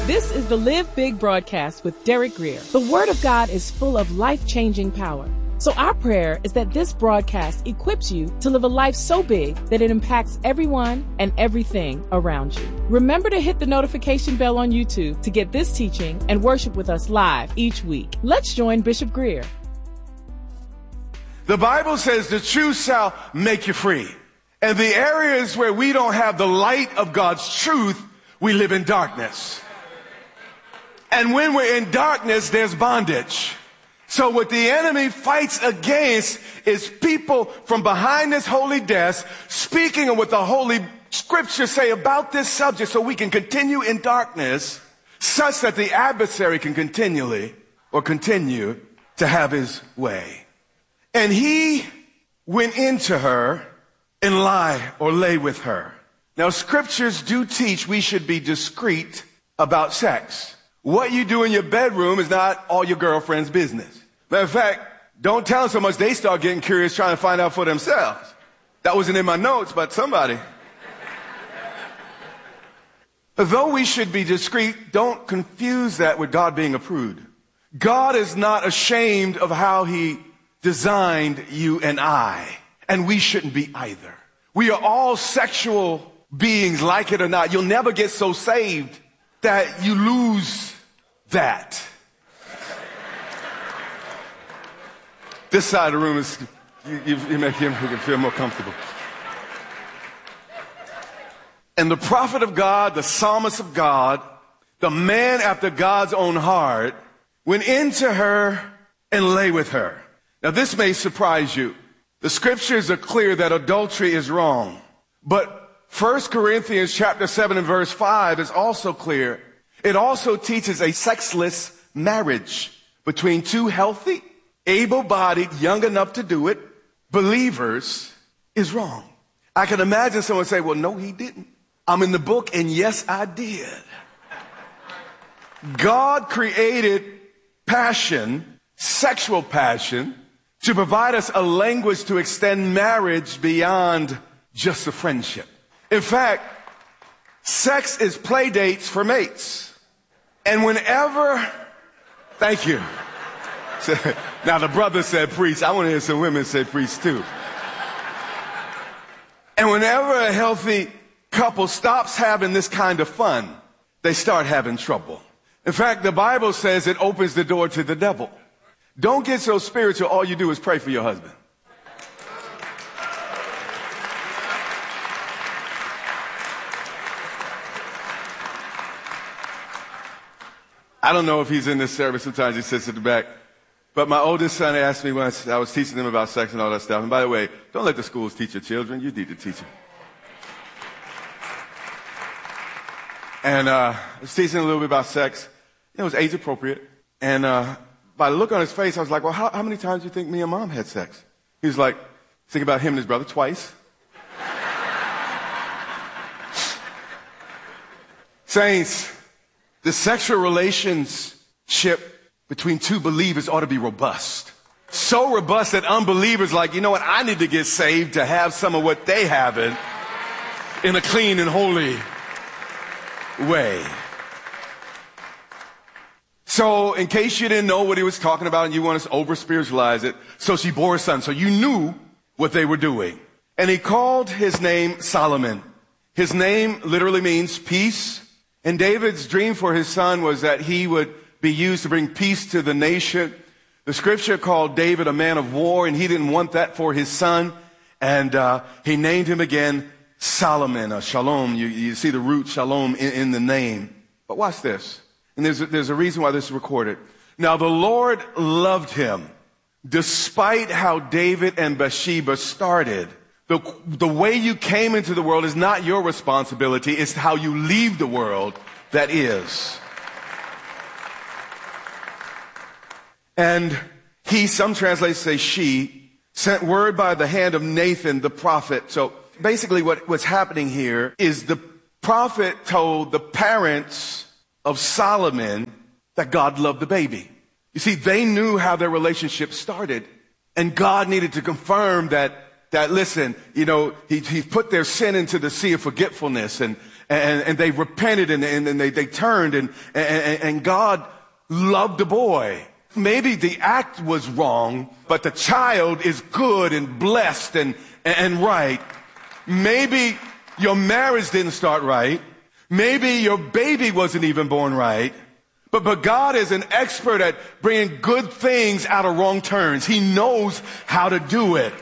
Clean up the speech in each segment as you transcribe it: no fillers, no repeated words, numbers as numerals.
This is the Live Big broadcast with Derek Grier. The Word of God is full of life-changing power. So our prayer is that this broadcast equips you to live a life so big that it impacts everyone and everything around you. Remember to hit the notification bell on YouTube to get this teaching and worship with us live each week. Let's join Bishop Grier. The Bible says the truth shall make you free. And the areas where we don't have the light of God's truth, we live in darkness. And when we're in darkness, there's bondage. So what the enemy fights against is people from behind this holy desk speaking of what the Holy Scriptures say about this subject so we can continue in darkness such that the adversary can continue to have his way. And he went into her and lay with her. Now, scriptures do teach we should be discreet about sex. What you do in your bedroom is not all your girlfriend's business. Matter of fact, don't tell them so much they start getting curious trying to find out for themselves. That wasn't in my notes, but somebody. Though we should be discreet, don't confuse that with God being a prude. God is not ashamed of how he designed you and I, and we shouldn't be either. We are all sexual beings, like it or not. You'll never get so saved that you lose that. This side of the room is, you make him feel more comfortable. And the prophet of God, the psalmist of God, the man after God's own heart, went into her and lay with her. Now, this may surprise you. The scriptures are clear that adultery is wrong. But 1 Corinthians chapter 7 and verse 5 is also clear. It also teaches a sexless marriage between two healthy, able-bodied, young enough to do it, believers is wrong. I can imagine someone say, well, no, he didn't. I'm in the book, and yes, I did. God created passion, sexual passion, to provide us a language to extend marriage beyond just a friendship. In fact, sex is play dates for mates. And whenever, thank you. Now the brother said priest. I want to hear some women say priest too. And whenever a healthy couple stops having this kind of fun, they start having trouble. In fact, the Bible says it opens the door to the devil. Don't get so spiritual, all you do is pray for your husband. I don't know if he's in this service. Sometimes he sits at the back. But my oldest son asked me when I was teaching them about sex and all that stuff. And by the way, don't let the schools teach your children. You need to teach them. And I was teaching a little bit about sex. It was age appropriate. And by the look on his face, I was like, well, how many times do you think me and mom had sex? He was like, think about him and his brother twice. Saints, the sexual relationship between two believers ought to be robust. So robust that unbelievers like, you know what, I need to get saved to have some of what they have in a clean and holy way. So in case you didn't know what he was talking about and you want to over-spiritualize it, so she bore a son. So you knew what they were doing. And he called his name Solomon. His name literally means peace. And David's dream for his son was that he would be used to bring peace to the nation. The scripture called David a man of war, and he didn't want that for his son. And he named him again Solomon, Shalom. You see the root Shalom in the name. But watch this. And there's a reason why this is recorded. Now the Lord loved him despite how David and Bathsheba started. The way you came into the world is not your responsibility. It's how you leave the world that is. And he, some translators say she, sent word by the hand of Nathan the prophet. So basically what's happening here is the prophet told the parents of Solomon that God loved the baby. You see, they knew how their relationship started, and God needed to confirm that listen, you know, he put their sin into the sea of forgetfulness, and and they repented and they turned and God loved the boy. Maybe the act was wrong, but the child is good and blessed and right. Maybe your marriage didn't start right. Maybe your baby wasn't even born right. But God is an expert at bringing good things out of wrong turns. He knows how to do it.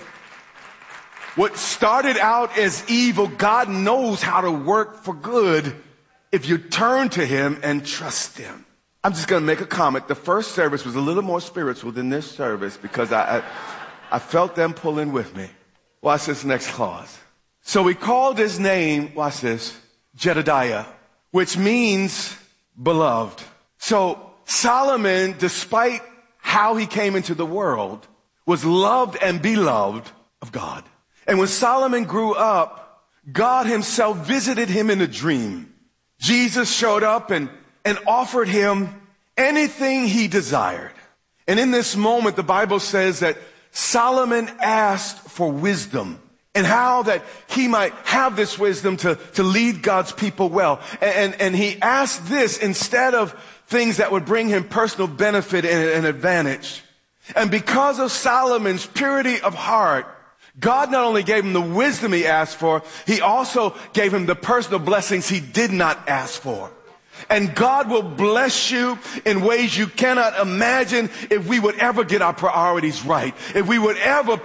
What started out as evil, God knows how to work for good if you turn to him and trust him. I'm just going to make a comment. The first service was a little more spiritual than this service because I felt them pulling with me. Watch this next clause. So we called his name, watch this, Jedediah, which means beloved. So Solomon, despite how he came into the world, was loved and beloved of God. And when Solomon grew up, God himself visited him in a dream. Jesus showed up and offered him anything he desired. And in this moment, the Bible says that Solomon asked for wisdom and how that he might have this wisdom to lead God's people well. And he asked this instead of things that would bring him personal benefit and advantage. And because of Solomon's purity of heart, God not only gave him the wisdom he asked for, he also gave him the personal blessings he did not ask for. And God will bless you in ways you cannot imagine if we would ever get our priorities right. If we would ever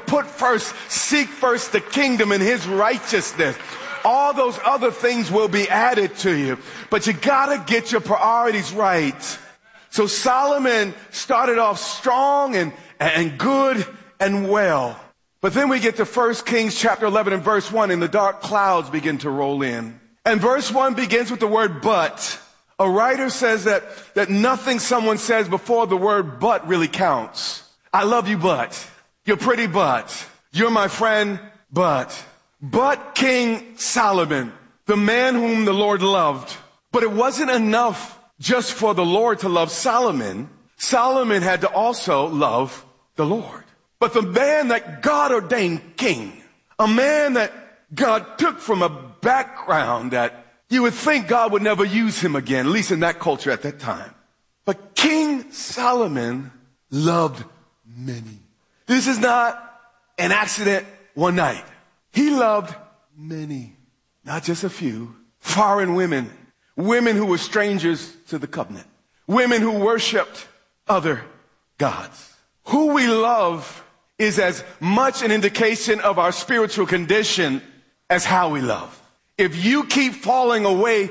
seek first the kingdom and his righteousness. All those other things will be added to you. But you gotta get your priorities right. So Solomon started off strong and good and well. But then we get to 1 Kings chapter 11 and verse 1, and the dark clouds begin to roll in. And verse 1 begins with the word but. A writer says that nothing someone says before the word but really counts. I love you, but. You're pretty, but. You're my friend, but. But King Solomon, the man whom the Lord loved. But it wasn't enough just for the Lord to love Solomon. Solomon had to also love the Lord. But the man that God ordained king, a man that God took from a background that you would think God would never use him again, at least in that culture at that time. But King Solomon loved many. This is not an accident one night. He loved many, not just a few, foreign women, women who were strangers to the covenant, women who worshiped other gods. Who we love is as much an indication of our spiritual condition as how we love. If you keep falling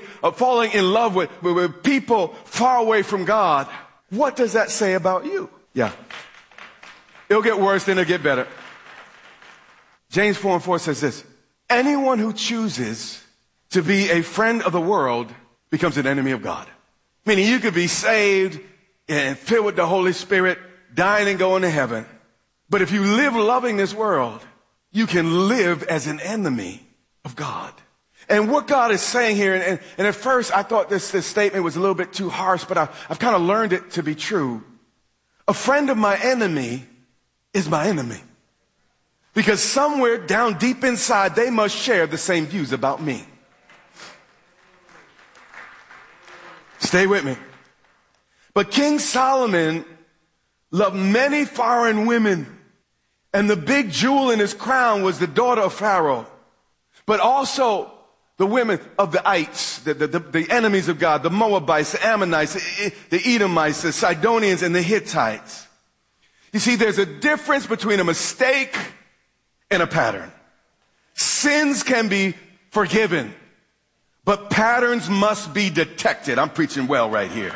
in love with people far away from God, what does that say about you? Yeah. It'll get worse, then it'll get better. James 4:4 says this, anyone who chooses to be a friend of the world becomes an enemy of God. Meaning you could be saved and filled with the Holy Spirit, dying and going to heaven. But if you live loving this world, you can live as an enemy of God. And what God is saying here, and at first I thought this statement was a little bit too harsh, but I've kind of learned it to be true. A friend of my enemy is my enemy. Because somewhere down deep inside, they must share the same views about me. Stay with me. But King Solomon loved many foreign women. And the big jewel in his crown was the daughter of Pharaoh. But also the women of the ites, the enemies of God, the Moabites, the Ammonites, the Edomites, the Sidonians, and the Hittites. You see, there's a difference between a mistake and a pattern. Sins can be forgiven, but patterns must be detected. I'm preaching well right here.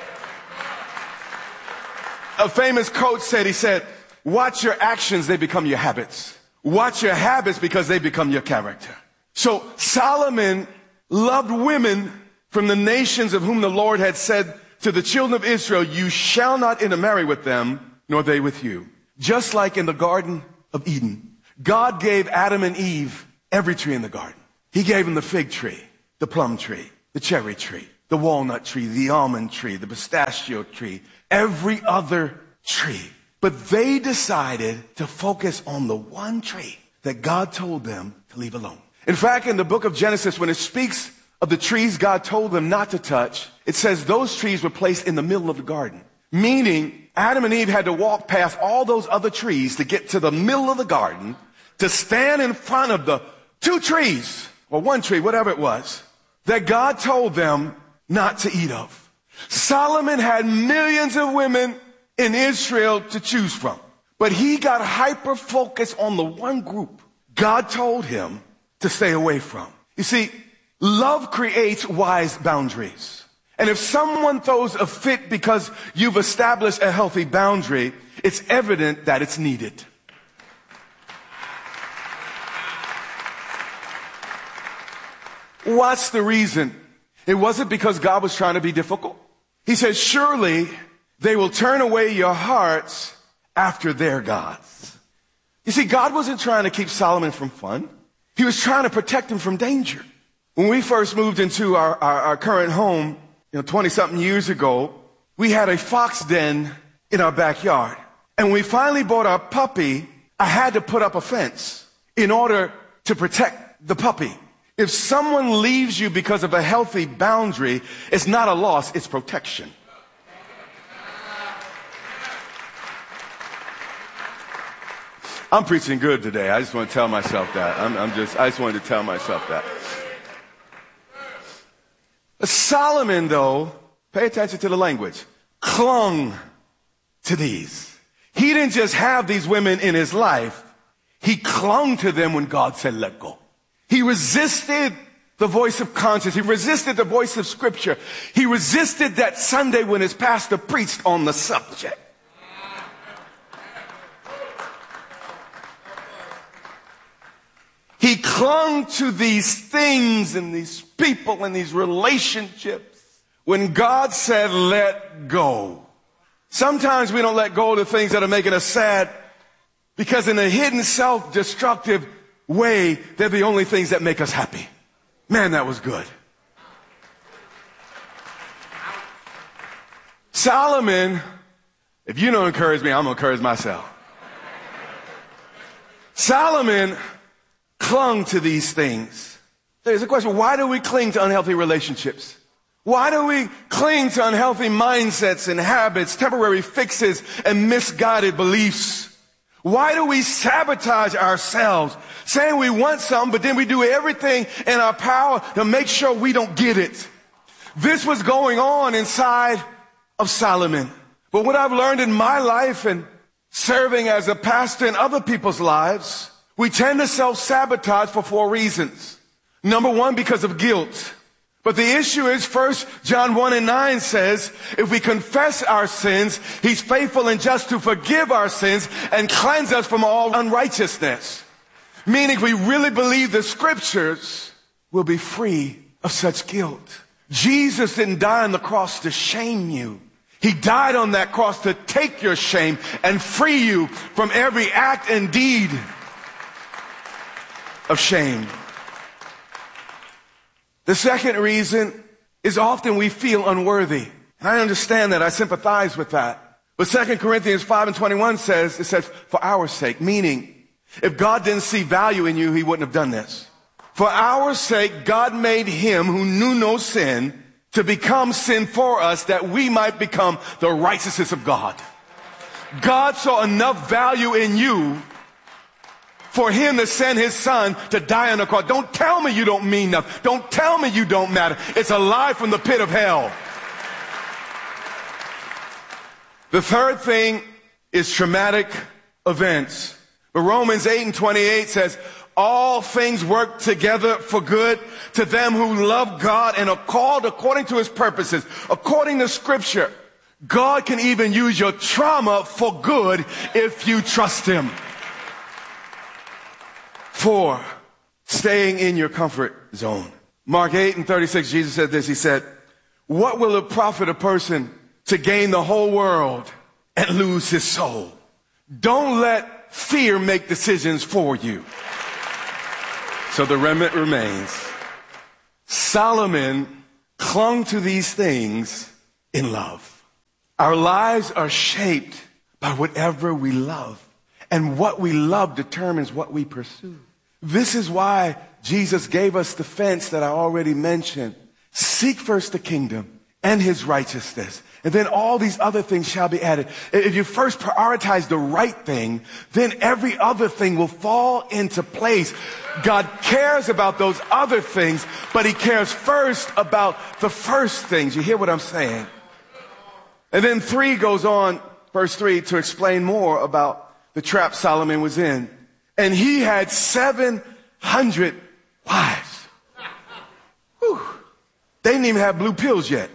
A famous coach he said, watch your actions, they become your habits. Watch your habits because they become your character. So Solomon loved women from the nations of whom the Lord had said to the children of Israel, you shall not intermarry with them, nor they with you. Just like in the Garden of Eden, God gave Adam and Eve every tree in the garden. He gave them the fig tree, the plum tree, the cherry tree, the walnut tree, the almond tree, the pistachio tree, every other tree. But they decided to focus on the one tree that God told them to leave alone. In fact, in the book of Genesis, when it speaks of the trees God told them not to touch, it says those trees were placed in the middle of the garden. Meaning, Adam and Eve had to walk past all those other trees to get to the middle of the garden, to stand in front of the two trees, or one tree, whatever it was, that God told them not to eat of. Solomon had millions of women in Israel to choose from, but he got hyper-focused on the one group God told him to stay away from. You see, love creates wise boundaries. And if someone throws a fit because you've established a healthy boundary, it's evident that it's needed. What's the reason? It wasn't because God was trying to be difficult. He said, surely they will turn away your hearts after their gods. You see, God wasn't trying to keep Solomon from fun. He was trying to protect him from danger. When we first moved into our current home, 20-something years ago, we had a fox den in our backyard. And when we finally bought our puppy, I had to put up a fence in order to protect the puppy. If someone leaves you because of a healthy boundary, it's not a loss, it's protection. I'm preaching good today. I just want to tell myself that. I just wanted to tell myself that. Solomon, though, pay attention to the language, clung to these. He didn't just have these women in his life. He clung to them when God said, let go. He resisted the voice of conscience. He resisted the voice of scripture. He resisted that Sunday when his pastor preached on the subject. He clung to these things and these people and these relationships when God said, let go. Sometimes we don't let go of the things that are making us sad because in a hidden self-destructive way, they're the only things that make us happy. Man, that was good. Solomon, if you don't encourage me, I'm going to encourage myself. Solomon clung to these things. There's a question, why do we cling to unhealthy relationships? Why do we cling to unhealthy mindsets and habits, temporary fixes, and misguided beliefs? Why do we sabotage ourselves, saying we want something, but then we do everything in our power to make sure we don't get it? This was going on inside of Solomon. But what I've learned in my life and serving as a pastor in other people's lives, we tend to self-sabotage for 4 reasons. Number 1, because of guilt. But the issue is, 1 John 1:9 says, if we confess our sins, he's faithful and just to forgive our sins and cleanse us from all unrighteousness. Meaning, if we really believe the scriptures, we'll be free of such guilt. Jesus didn't die on the cross to shame you. He died on that cross to take your shame and free you from every act and deed of shame. The second reason is often we feel unworthy. And I understand that. I sympathize with that. But 2 Corinthians 5:21 says, it says, for our sake, meaning if God didn't see value in you, he wouldn't have done this. For our sake, God made him who knew no sin to become sin for us that we might become the righteousness of God. God saw enough value in you for him to send his son to die on the cross. Don't tell me you don't mean nothing. Don't tell me you don't matter. It's a lie from the pit of hell. The third thing is traumatic events. But Romans 8:28 says, all things work together for good to them who love God and are called according to his purposes. According to scripture, God can even use your trauma for good if you trust him. 4, staying in your comfort zone. Mark 8:36, Jesus said this. He said, what will it profit a person to gain the whole world and lose his soul? Don't let fear make decisions for you. So the remnant remains. Solomon clung to these things in love. Our lives are shaped by whatever we love. And what we love determines what we pursue. This is why Jesus gave us the fence that I already mentioned. Seek first the kingdom and his righteousness, and then all these other things shall be added. If you first prioritize the right thing, then every other thing will fall into place. God cares about those other things, but he cares first about the first things. You hear what I'm saying? And then 3 goes on, verse 3, to explain more about the trap Solomon was in. And he had 700 wives. Whew. They didn't even have blue pills yet.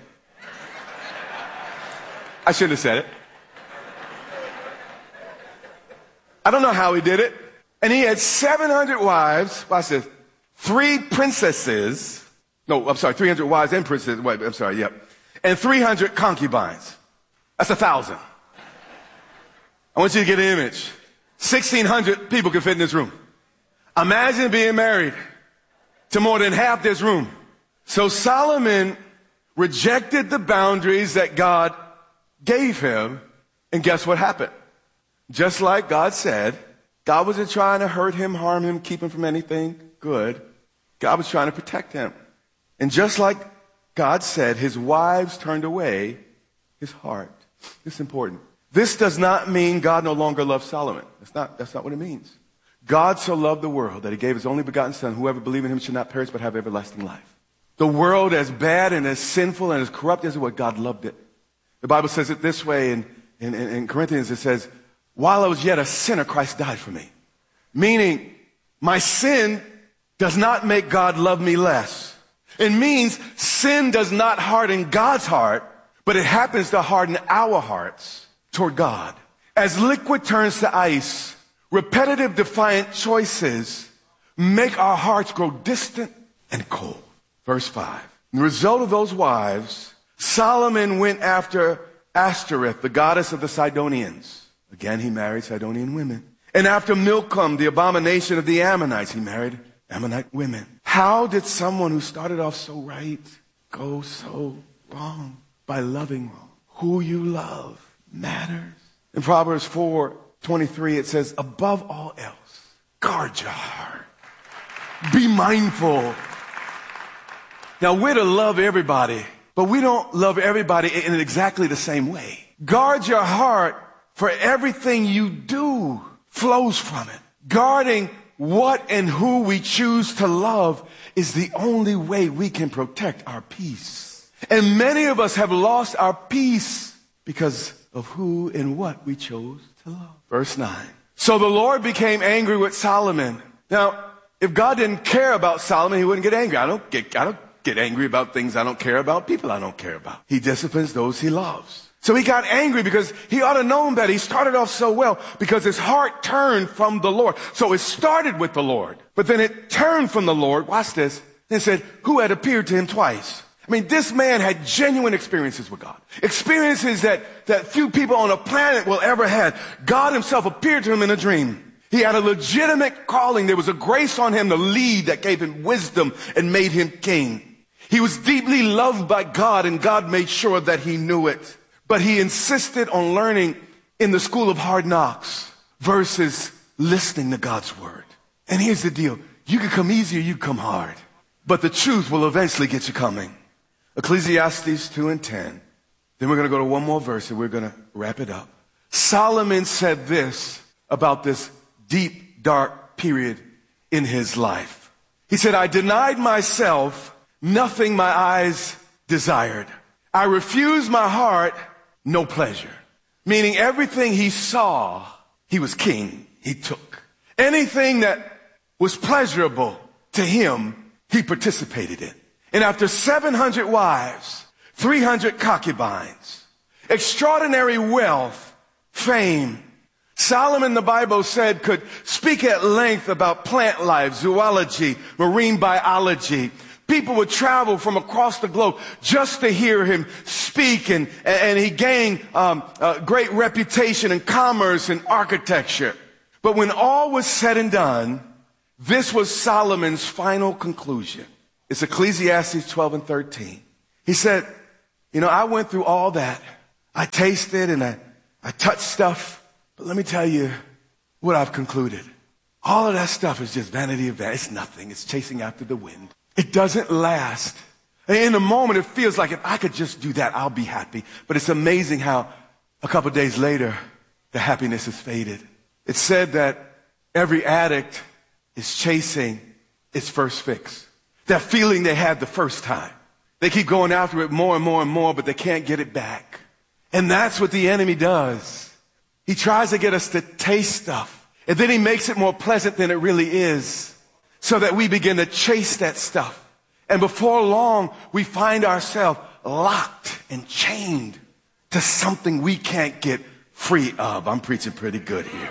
I shouldn't have said it. I don't know how he did it. And he had 700 wives. Watch this. 3 princesses. No, I'm sorry, 300 wives and princesses. Wait, I'm sorry, yep. And 300 concubines. That's 1,000. I want you to get an image. 1,600 people can fit in this room. Imagine being married to more than half this room. So Solomon rejected the boundaries that God gave him, and guess what happened? Just like God said, God wasn't trying to hurt him, harm him, keep him from anything good. God was trying to protect him. And just like God said, his wives turned away his heart. It's important. This does not mean God no longer loves Solomon. That's not what it means. God so loved the world that he gave his only begotten son. Whoever believes in him should not perish but have everlasting life. The world, as bad and as sinful and as corrupt as it was, God loved it. The Bible says it this way in Corinthians. It says, while I was yet a sinner, Christ died for me. Meaning, my sin does not make God love me less. It means sin does not harden God's heart, but it happens to harden our hearts toward God. As liquid turns to ice, repetitive defiant choices make our hearts grow distant and cold. Verse 5. The result of those wives, Solomon went after Ashtoreth, the goddess of the Sidonians. Again, he married Sidonian women. And after Milcom, the abomination of the Ammonites, he married Ammonite women. How did someone who started off so right go so wrong? By loving who you love matters. In Proverbs 4:23, it says, above all else, guard your heart. Be mindful. Now, we're to love everybody, but we don't love everybody in exactly the same way. Guard your heart, for everything you do flows from it. Guarding what and who we choose to love is the only way we can protect our peace. And many of us have lost our peace because of who and what we chose to love. Verse 9. So the Lord became angry with Solomon. Now, if God didn't care about Solomon, he wouldn't get angry. I don't get angry about things I don't care about, people I don't care about. He disciplines those he loves. So he got angry because he ought to known better. He started off so well because his heart turned from the Lord. So it started with the Lord, but then it turned from the Lord. Watch this. And said, who had appeared to him twice. I mean, this man had genuine experiences with God. Experiences that few people on the planet will ever have. God himself appeared to him in a dream. He had a legitimate calling. There was a grace on him to lead that gave him wisdom and made him king. He was deeply loved by God, and God made sure that he knew it. But he insisted on learning in the school of hard knocks versus listening to God's word. And here's the deal. You can come easy or you can come hard. But the truth will eventually get you coming. Ecclesiastes 2:10. Then we're going to go to one more verse and we're going to wrap it up. Solomon said this about this deep, dark period in his life. He said, I denied myself nothing my eyes desired. I refused my heart no pleasure. Meaning everything he saw, he was king, he took. Anything that was pleasurable to him, he participated in. And after 700 wives, 300 concubines, extraordinary wealth, fame, Solomon, the Bible said, could speak at length about plant life, zoology, marine biology. People would travel from across the globe just to hear him speak, and he gained a great reputation in commerce and architecture. But when all was said and done, this was Solomon's final conclusion. It's Ecclesiastes 12:13. He said, I went through all that. I tasted and I touched stuff. But let me tell you what I've concluded. All of that stuff is just vanity of vanity. It's nothing. It's chasing after the wind. It doesn't last. In a moment, it feels like if I could just do that, I'll be happy. But it's amazing how a couple of days later, the happiness has faded. It's said that every addict is chasing its first fix. That feeling they had the first time. They keep going after it more and more and more, but they can't get it back. And that's what the enemy does. He tries to get us to taste stuff. And then he makes it more pleasant than it really is, so that we begin to chase that stuff. And before long, we find ourselves locked and chained to something we can't get free of. I'm preaching pretty good here.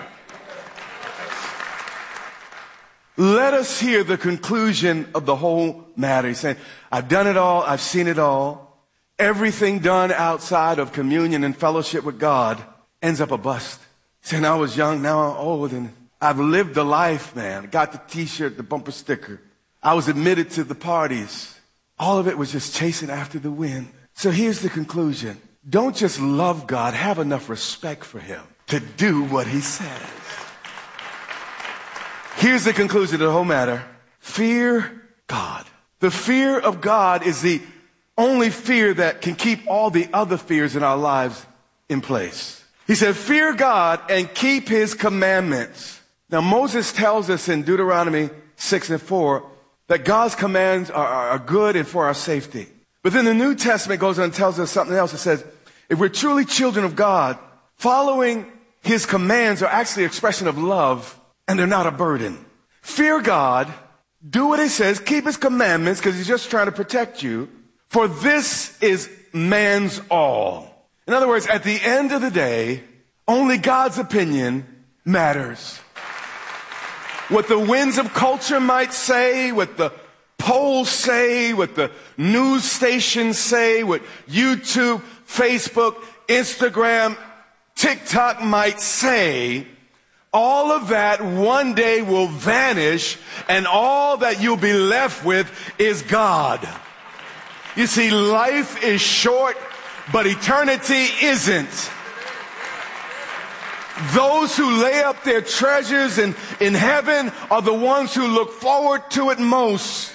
Let us hear the conclusion of the whole matter. He's saying, I've done it all. I've seen it all. Everything done outside of communion and fellowship with God ends up a bust. He's saying, I was young, now I'm old, and I've lived the life, man. Got the t-shirt, the bumper sticker. I was admitted to the parties. All of it was just chasing after the wind. So here's the conclusion. Don't just love God, have enough respect for him to do what he says. Here's the conclusion of the whole matter. Fear God. The fear of God is the only fear that can keep all the other fears in our lives in place. He said, fear God and keep his commandments. Now, Moses tells us in Deuteronomy 6:4 that God's commands are good and for our safety. But then the New Testament goes on and tells us something else. It says, if we're truly children of God, following his commands are actually an expression of love, and they're not a burden. Fear God, do what he says, keep his commandments, because he's just trying to protect you. For this is man's all. In other words, at the end of the day, only God's opinion matters. What the winds of culture might say, what the polls say, what the news stations say, what YouTube, Facebook, Instagram, TikTok might say, all of that one day will vanish, and all that you'll be left with is God. You see, life is short, but eternity isn't. Those who lay up their treasures in heaven are the ones who look forward to it most.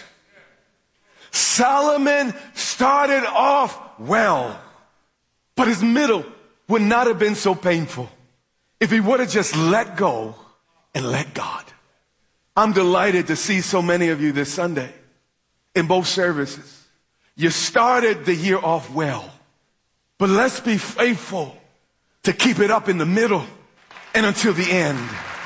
Solomon started off well, but his middle would not have been so painful if he would have just let go and let God. I'm delighted to see so many of you this Sunday in both services. You started the year off well, but let's be faithful to keep it up in the middle and until the end.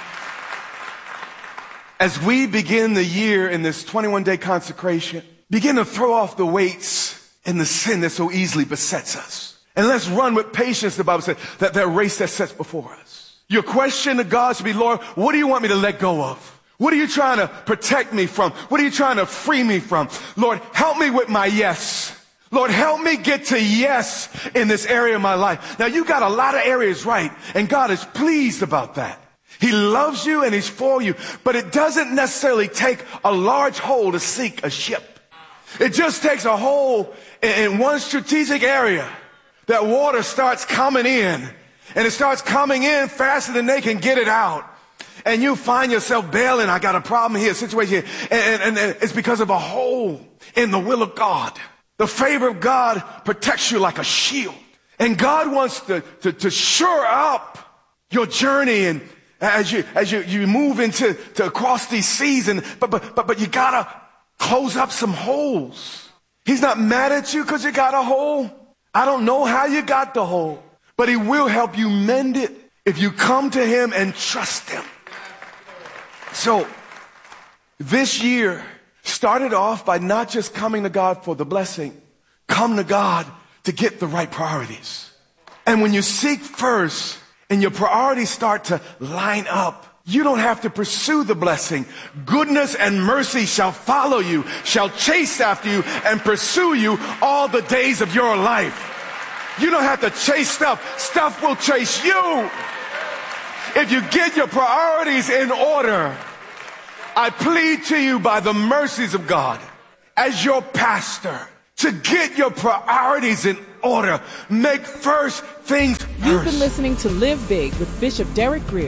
As we begin the year in this 21-day consecration, begin to throw off the weights and the sin that so easily besets us. And let's run with patience, the Bible says, that race that sets before us. Your question to God should be, Lord, what do you want me to let go of? What are you trying to protect me from? What are you trying to free me from? Lord, help me with my yes. Lord, help me get to yes in this area of my life. Now, you got a lot of areas right, and God is pleased about that. He loves you and he's for you, but it doesn't necessarily take a large hole to sink a ship. It just takes a hole in one strategic area that water starts coming in, and it starts coming in faster than they can get it out. And you find yourself bailing. I got a problem here, a situation here. And it's because of a hole in the will of God. The favor of God protects you like a shield. And God wants to shore up your journey, and as you move into across these seas, but you gotta close up some holes. He's not mad at you because you got a hole. I don't know how you got the hole, but he will help you mend it if you come to him and trust him. So this year started off by not just coming to God for the blessing. Come to God to get the right priorities. And when you seek first and your priorities start to line up, you don't have to pursue the blessing. Goodness and mercy shall follow you, shall chase after you and pursue you all the days of your life. You don't have to chase stuff. Stuff will chase you. If you get your priorities in order, I plead to you by the mercies of God as your pastor to get your priorities in order. Make first things first. You've been listening to Live Big with Bishop Derek Grier.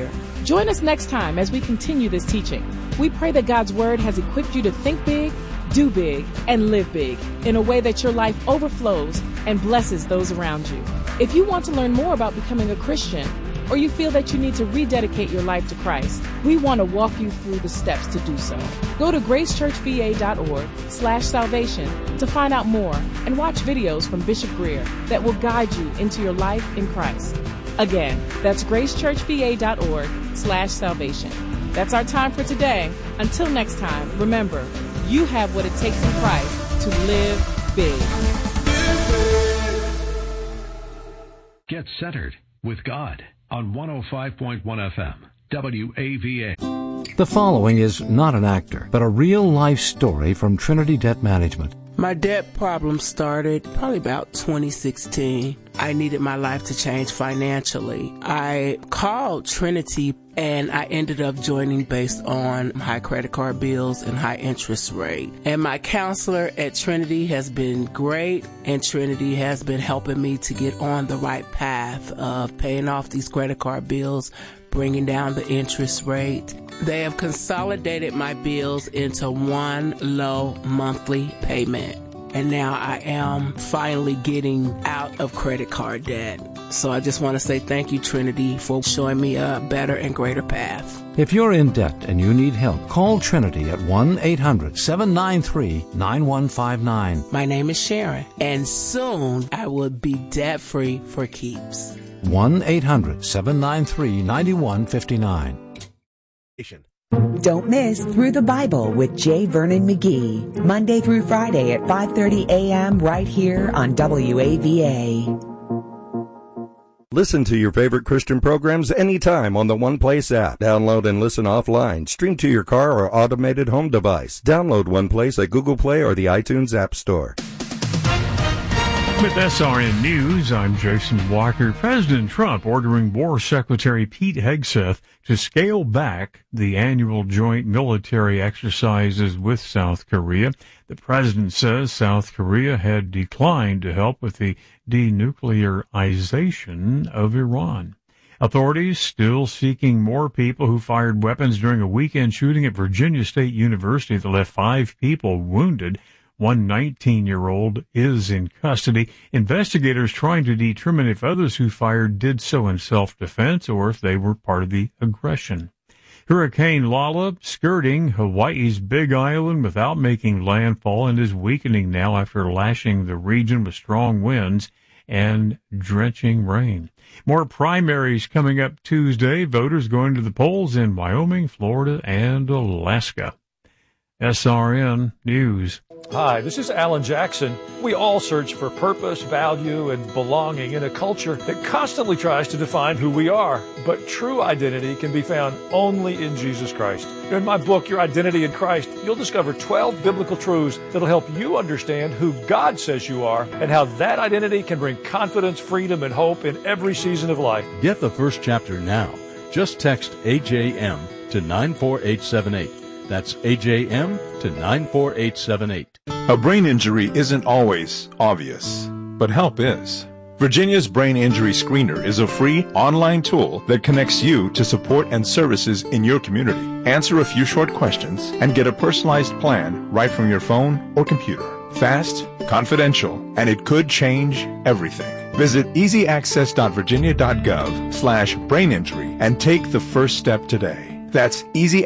Join us next time as we continue this teaching. We pray that God's Word has equipped you to think big, do big, and live big in a way that your life overflows and blesses those around you. If you want to learn more about becoming a Christian, or you feel that you need to rededicate your life to Christ, we want to walk you through the steps to do so. Go to gracechurchva.org/salvation to find out more and watch videos from Bishop Greer that will guide you into your life in Christ. Again, that's gracechurchva.org/salvation. That's our time for today. Until next time, remember, you have what it takes in Christ to live big. Get centered with God on 105.1 FM, WAVA. The following is not an actor, but a real-life story from Trinity Debt Management. My debt problem started probably about 2016. I needed my life to change financially. I called Trinity and I ended up joining based on high credit card bills and high interest rate. And my counselor at Trinity has been great, and Trinity has been helping me to get on the right path of paying off these credit card bills, bringing down the interest rate. They have consolidated my bills into one low monthly payment. And now I am finally getting out of credit card debt. So I just want to say thank you, Trinity, for showing me a better and greater path. If you're in debt and you need help, call Trinity at 1-800-793-9159. My name is Sharon, and soon I will be debt-free for keeps. 1-800-793-9159. Don't miss Through the Bible with J. Vernon McGee, Monday through Friday at 5:30 a.m. right here on WAVA. Listen to your favorite Christian programs anytime on the One Place app. Download and listen offline. Stream to your car or automated home device. Download One Place at Google Play or the iTunes App Store. With SRN News, I'm Jason Walker. President Trump ordering War Secretary Pete Hegseth to scale back the annual joint military exercises with South Korea. The president says South Korea had declined to help with the denuclearization of Iran. Authorities still seeking more people who fired weapons during a weekend shooting at Virginia State University that left 5 people wounded. One 19-year-old is in custody. Investigators trying to determine if others who fired did so in self-defense or if they were part of the aggression. Hurricane Lala skirting Hawaii's Big Island without making landfall and is weakening now after lashing the region with strong winds and drenching rain. More primaries coming up Tuesday. Voters going to the polls in Wyoming, Florida, and Alaska. SRN News. Hi, this is Alan Jackson. We all search for purpose, value, and belonging in a culture that constantly tries to define who we are. But true identity can be found only in Jesus Christ. In my book, Your Identity in Christ, you'll discover 12 biblical truths that'll help you understand who God says you are and how that identity can bring confidence, freedom, and hope in every season of life. Get the first chapter now. Just text AJM to 94878. That's AJM to 94878. A brain injury isn't always obvious, but help is. Virginia's Brain Injury Screener is a free online tool that connects you to support and services in your community. Answer a few short questions and get a personalized plan right from your phone or computer. Fast, confidential, and it could change everything. Visit easyaccess.virginia.gov/braininjury and take the first step today. That's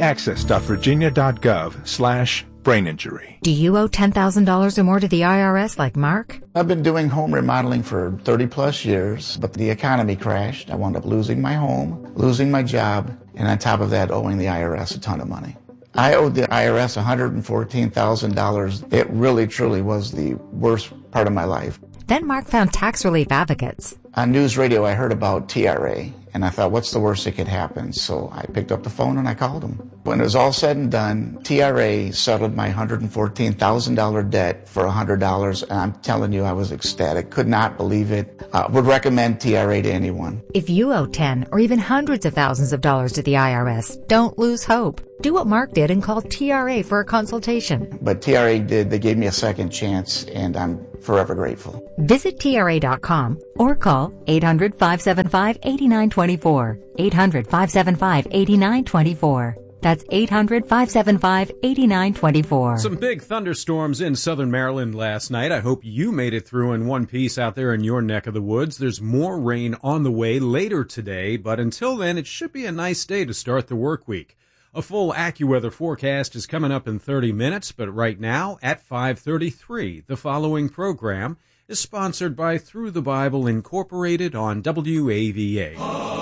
easyaccess.virginia.gov/braininjury. Do you owe $10,000 or more to the IRS like Mark? I've been doing home remodeling for 30 plus years, but the economy crashed. I wound up losing my home, losing my job, and on top of that, owing the IRS a ton of money. I owed the IRS $114,000. It really, truly was the worst part of my life. Then Mark found tax relief advocates. On news radio, I heard about TRA, and I thought, what's the worst that could happen? So I picked up the phone and I called them. When it was all said and done, TRA settled my $114,000 debt for $100, and I'm telling you, I was ecstatic. Could not believe it. Would recommend TRA to anyone. If you owe 10 or even hundreds of thousands of dollars to the IRS, don't lose hope. Do what Mark did and call TRA for a consultation. But TRA did. They gave me a second chance, and I'm forever grateful. Visit TRA.com or call 800-575-8920. 8924. 800-575-8924. That's 800-575-8924. Some big thunderstorms in southern Maryland last night. I hope you made it through in one piece out there in your neck of the woods. There's more rain on the way later today, but until then, it should be a nice day to start the work week. A full AccuWeather forecast is coming up in 30 minutes, but right now at 5:33, the following program is sponsored by Through the Bible Incorporated on WAVA.